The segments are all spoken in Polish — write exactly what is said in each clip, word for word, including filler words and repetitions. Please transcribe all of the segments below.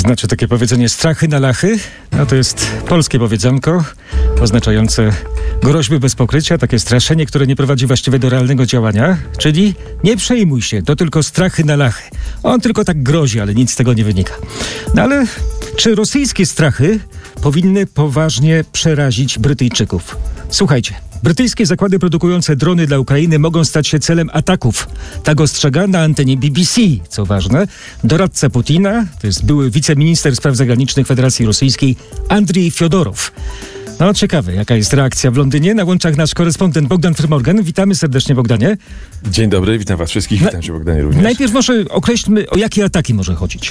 Znaczy takie powiedzenie strachy na lachy? No to jest polskie powiedzonko oznaczające groźby bez pokrycia, takie straszenie, które nie prowadzi właściwie do realnego działania, czyli nie przejmuj się, to tylko strachy na lachy. On tylko tak grozi, ale nic z tego nie wynika. No ale czy rosyjskie strachy powinny poważnie przerazić Brytyjczyków? Słuchajcie, brytyjskie zakłady produkujące drony dla Ukrainy mogą stać się celem ataków. Tak ostrzega na antenie B B C, co ważne, doradca Putina, to jest były wiceminister spraw zagranicznych Federacji Rosyjskiej Andrzej Fiodorow. No ciekawe, jaka jest reakcja w Londynie. Na łączach nasz korespondent Bogdan Frymorgan. Witamy serdecznie, Bogdanie. Dzień dobry, witam was wszystkich, witam cię, Bogdanie, również. Najpierw może określmy, o jakie ataki może chodzić.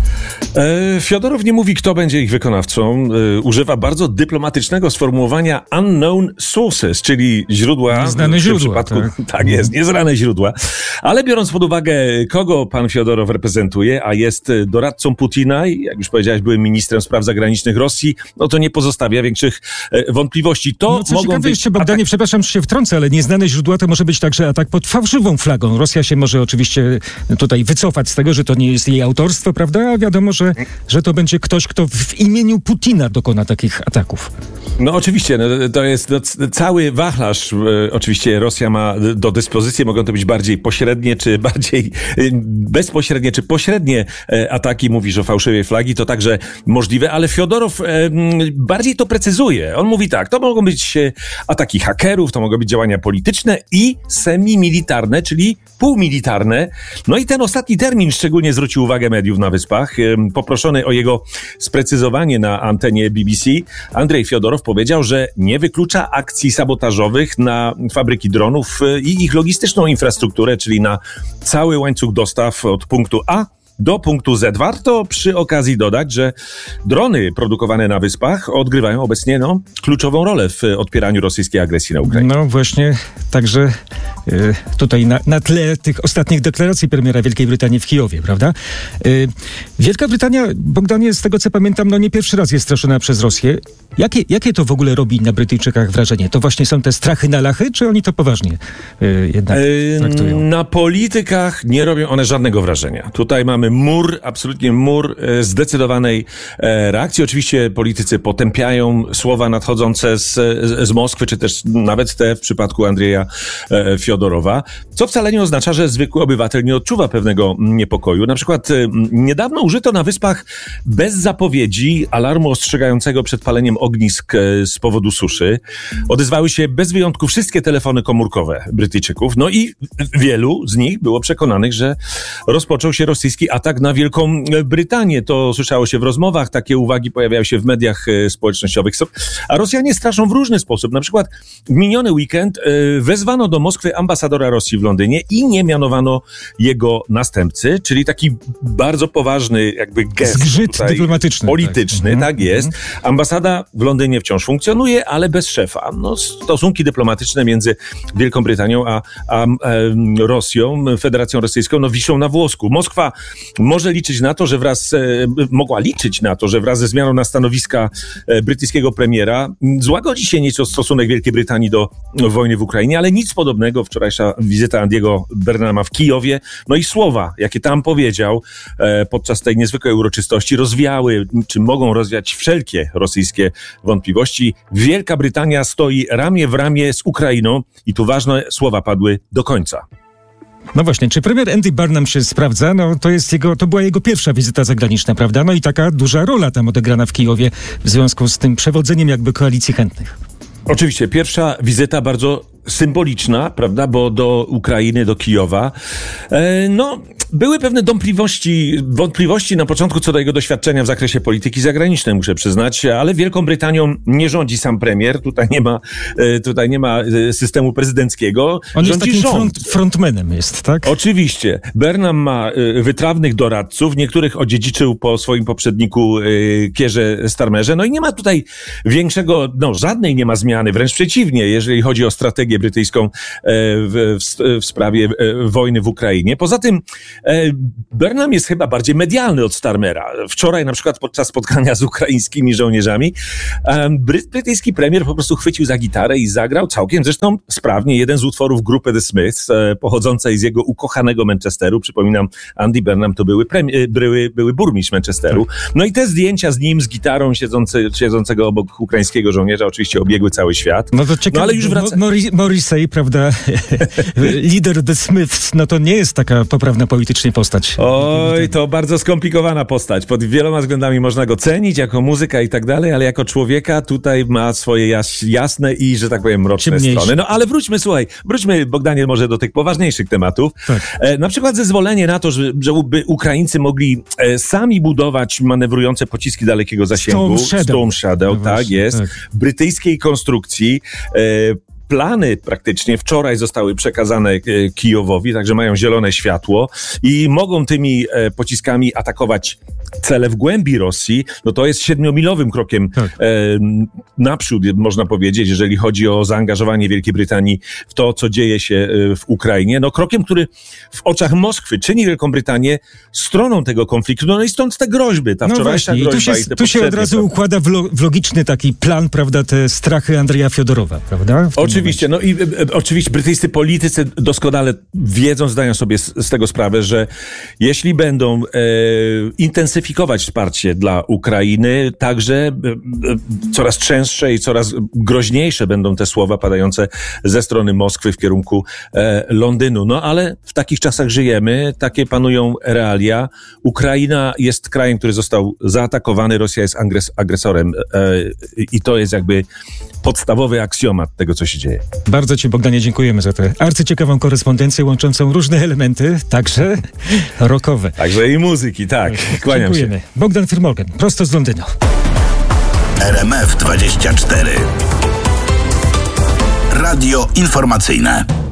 E, Fiodorow nie mówi, kto będzie ich wykonawcą. E, używa bardzo dyplomatycznego sformułowania unknown sources, czyli źródła. Nieznane w źródła. Przypadku, tak. tak jest, nieznane źródła. Ale biorąc pod uwagę, kogo pan Fiodorow reprezentuje, a jest doradcą Putina i, jak już powiedziałeś, byłym ministrem spraw zagranicznych Rosji, no to nie pozostawia większych e, wątpliwości. To no co mogą ciekawe być jeszcze, Bogdanie, atak... przepraszam, że się wtrącę, ale nieznane źródła to może być także atak pod fałszywą flagą. Rosja się może oczywiście tutaj wycofać z tego, że to nie jest jej autorstwo, prawda? A wiadomo, że, że to będzie ktoś, kto w imieniu Putina dokona takich ataków. No oczywiście, no, to jest no, cały wachlarz. E, oczywiście Rosja ma do dyspozycji, mogą to być bardziej pośrednie, czy bardziej e, bezpośrednie, czy pośrednie e, ataki. Mówisz o fałszywej flagi, to także możliwe, ale Fiodorow e, m, bardziej to precyzuje. On mówi tak, to mogą być e, ataki hakerów, to mogą być działania polityczne i semi-militarne, czyli półmilitarne. No i ten ostatni termin szczególnie zwrócił uwagę mediów na Wyspach. E, poproszony o jego sprecyzowanie na antenie B B C, Andrzej Fiodorow powiedział, że nie wyklucza akcji sabotażowych na fabryki dronów i ich logistyczną infrastrukturę, czyli na cały łańcuch dostaw od punktu A do punktu Z. Warto przy okazji dodać, że drony produkowane na Wyspach odgrywają obecnie no, kluczową rolę w odpieraniu rosyjskiej agresji na Ukrainę. No właśnie, także y, tutaj na, na tle tych ostatnich deklaracji premiera Wielkiej Brytanii w Kijowie, prawda? Y, Wielka Brytania, Bogdanie, z tego co pamiętam, no nie pierwszy raz jest straszona przez Rosję. Jakie, jakie to w ogóle robi na Brytyjczykach wrażenie? To właśnie są te strachy na lachy, czy oni to poważnie y, jednak traktują? Na politykach nie robią one żadnego wrażenia. Tutaj mamy mur, absolutnie mur e, zdecydowanej e, reakcji. Oczywiście politycy potępiają słowa nadchodzące z, z, z Moskwy, czy też nawet te w przypadku Andrzeja e, Fiodorowa, co wcale nie oznacza, że zwykły obywatel nie odczuwa pewnego niepokoju. Na przykład e, niedawno użyto na Wyspach bez zapowiedzi alarmu ostrzegającego przed paleniem ognisk e, z powodu suszy. Odezwały się bez wyjątku wszystkie telefony komórkowe Brytyjczyków. No i wielu z nich było przekonanych, że rozpoczął się rosyjski atak na Wielką Brytanię. To słyszało się w rozmowach, takie uwagi pojawiają się w mediach społecznościowych. A Rosjanie straszą w różny sposób. Na przykład w miniony weekend wezwano do Moskwy ambasadora Rosji w Londynie i nie mianowano jego następcy, czyli taki bardzo poważny jakby gest Zgrzyt dyplomatyczny. Polityczny, tak, tak jest. Ambasada w Londynie wciąż funkcjonuje, ale bez szefa. No, stosunki dyplomatyczne między Wielką Brytanią a, a, a Rosją, Federacją Rosyjską, no wiszą na włosku. Moskwa może liczyć na to, że wraz, e, mogła liczyć na to, że wraz ze zmianą na stanowiska e, brytyjskiego premiera złagodzi się nieco stosunek Wielkiej Brytanii do no, wojny w Ukrainie, ale nic podobnego. Wczorajsza wizyta Andiego Burnhama w Kijowie, no i słowa, jakie tam powiedział e, podczas tej niezwykłej uroczystości, rozwiały, czy mogą rozwiać wszelkie rosyjskie wątpliwości. Wielka Brytania stoi ramię w ramię z Ukrainą i tu ważne słowa padły do końca. No właśnie, czy premier Andy Burnham się sprawdza? No to jest jego, to była jego pierwsza wizyta zagraniczna, prawda? No i taka duża rola tam odegrana w Kijowie w związku z tym przewodzeniem jakby koalicji chętnych. Oczywiście, pierwsza wizyta bardzo symboliczna, prawda, bo do Ukrainy, do Kijowa. E, no, były pewne wątpliwości, wątpliwości na początku co do jego doświadczenia w zakresie polityki zagranicznej, muszę przyznać, ale Wielką Brytanią nie rządzi sam premier, tutaj nie ma, e, tutaj nie ma systemu prezydenckiego. On rządzi jest takim rząd. front, frontmanem jest, tak? Oczywiście. Burnham ma e, wytrawnych doradców, niektórych odziedziczył po swoim poprzedniku e, Keirze Starmerze, no i nie ma tutaj większego, no żadnej nie ma zmiany, wręcz przeciwnie, jeżeli chodzi o strategię brytyjską w, w, w sprawie wojny w Ukrainie. Poza tym Burnham jest chyba bardziej medialny od Starmera. Wczoraj na przykład podczas spotkania z ukraińskimi żołnierzami Bryt, brytyjski premier po prostu chwycił za gitarę i zagrał całkiem zresztą sprawnie jeden z utworów grupy The Smiths, pochodzącej z jego ukochanego Manchesteru. Przypominam, Andy Burnham to były, premier, były, były burmistrz Manchesteru. No i te zdjęcia z nim, z gitarą siedzący, siedzącego obok ukraińskiego żołnierza oczywiście obiegły cały świat. No to ciekawe, no, ale już wraca... Morris, Morrissey, prawda, lider The Smiths, no to nie jest taka poprawna politycznie postać. Oj, to bardzo skomplikowana postać. Pod wieloma względami można go cenić, jako muzyka i tak dalej, ale jako człowieka tutaj ma swoje jas, jasne i, że tak powiem, mroczne strony. No ale wróćmy, słuchaj, wróćmy, Bogdanie, może do tych poważniejszych tematów. Tak. E, na przykład zezwolenie na to, że, żeby Ukraińcy mogli e, sami budować manewrujące pociski dalekiego zasięgu. Storm Shadow. Storm Shadow, no tak właśnie, jest. Tak. Brytyjskiej konstrukcji. E, Plany praktycznie wczoraj zostały przekazane Kijowowi, także mają zielone światło i mogą tymi pociskami atakować cele w głębi Rosji. No to jest siedmiomilowym krokiem tak. e, naprzód, można powiedzieć, jeżeli chodzi o zaangażowanie Wielkiej Brytanii w to, co dzieje się w Ukrainie. No krokiem, który w oczach Moskwy czyni Wielką Brytanię stroną tego konfliktu. No i stąd te groźby, ta no wczorajsza właśnie, groźba. I tu się, i te tu się od razu prawda? układa w, lo, w logiczny taki plan, prawda, te strachy Andrzeja Fiodorowa, prawda? Oczywiście, no i e, oczywiście brytyjscy politycy doskonale wiedzą, zdają sobie z, z tego sprawę, że jeśli będą e, intensyfikować wsparcie dla Ukrainy, także e, e, coraz częstsze i coraz groźniejsze będą te słowa padające ze strony Moskwy w kierunku e, Londynu. No ale w takich czasach żyjemy, takie panują realia. Ukraina jest krajem, który został zaatakowany, Rosja jest agres- agresorem e, i to jest jakby podstawowy aksjomat tego, co się dzieje. Bardzo Ci, Bogdanie, dziękujemy za tę arcyciekawą korespondencję łączącą różne elementy, także rockowe. Także i muzyki, tak. Kłaniam Dziękujemy. się. Bogdan Firmolgen, prosto z Londynu. R M F dwadzieścia cztery. Radio informacyjne.